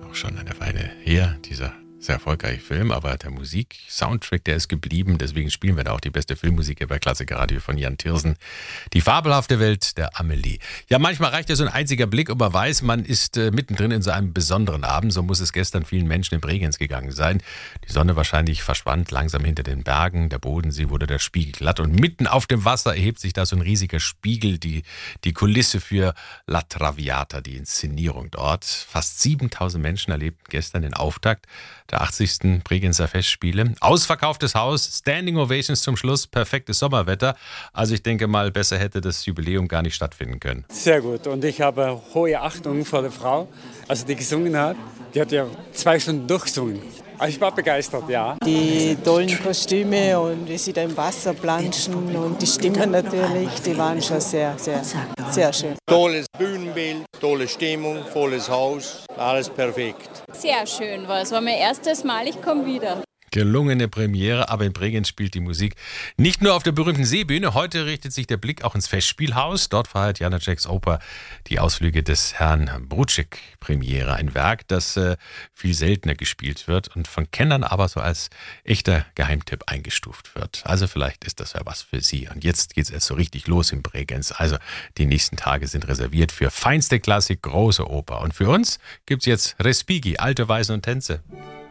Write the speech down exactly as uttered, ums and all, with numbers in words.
auch schon eine Weile her, dieser sehr erfolgreiche Film, aber der Musik-Soundtrack, der ist geblieben. Deswegen spielen wir da auch die beste Filmmusik hier bei Klassiker Radio von Jan Thiersen. Die fabelhafte Welt der Amelie. Ja, manchmal reicht ja so ein einziger Blick und man weiß, man ist äh, mittendrin in so einem besonderen Abend. So muss es gestern vielen Menschen in Bregenz gegangen sein. Die Sonne wahrscheinlich verschwand langsam hinter den Bergen. Der Bodensee wurde der Spiegel glatt und mitten auf dem Wasser erhebt sich da so ein riesiger Spiegel. Die, die Kulisse für La Traviata, die Inszenierung dort. Fast siebentausend Menschen erlebten gestern den Auftakt der achtzigsten Bregenzer Festspiele. Ausverkauftes Haus, Standing Ovations zum Schluss, perfektes Sommerwetter. Also ich denke mal, besser hätte das Jubiläum gar nicht stattfinden können. Sehr gut und ich habe hohe Achtung vor der Frau, also die gesungen hat. Die hat ja zwei Stunden durchgesungen. Also ich war begeistert, ja. Die tollen Kostüme und wie sie da im Wasser planschen und die Stimmen natürlich, die waren schon sehr, sehr, sehr schön. Tolles Bühnenbild, tolle Stimmung, volles Haus, alles perfekt. Sehr schön war es, war mein erstes Mal, ich komme wieder. Gelungene Premiere, aber in Bregenz spielt die Musik nicht nur auf der berühmten Seebühne. Heute richtet sich der Blick auch ins Festspielhaus. Dort feiert Janaceks Oper die Ausflüge des Herrn Brutschek Premiere. Ein Werk, das äh, viel seltener gespielt wird und von Kennern aber so als echter Geheimtipp eingestuft wird. Also vielleicht ist das ja was für Sie. Und jetzt geht es erst so richtig los in Bregenz. Also die nächsten Tage sind reserviert für feinste Klassik, große Oper. Und für uns gibt es jetzt Respighi, Alte Weisen und Tänze.